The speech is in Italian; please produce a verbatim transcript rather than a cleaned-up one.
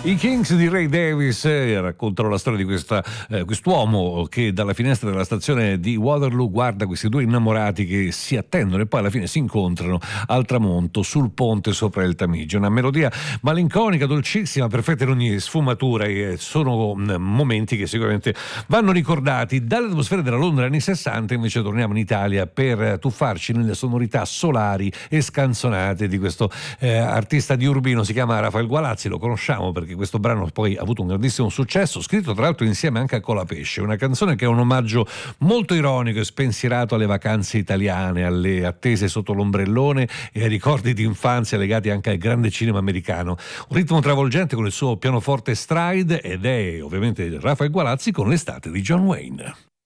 I Kings di Ray Davies eh, raccontano la storia di questa, eh, quest'uomo che dalla finestra della stazione di Waterloo guarda questi due innamorati che si attendono e poi alla fine si incontrano al tramonto sul ponte sopra il Tamigi. Una melodia malinconica, dolcissima, perfetta in ogni sfumatura, e sono mm, momenti che sicuramente vanno ricordati. Dalle atmosfere della Londra anni sessanta invece torniamo in Italia per tuffarci nelle sonorità solari e scanzonate di questo eh, artista di Urbino. Si chiama Rafael Gualazzi, lo conosciamo perché questo brano poi ha avuto un grandissimo successo, scritto tra l'altro insieme anche a Colapesce, una canzone che è un omaggio molto ironico e spensierato alle vacanze italiane, alle attese sotto l'ombrellone e ai ricordi di infanzia legati anche al grande cinema americano. Un ritmo travolgente con il suo pianoforte stride, ed è ovviamente Rafael Gualazzi con l'estate di John Wayne.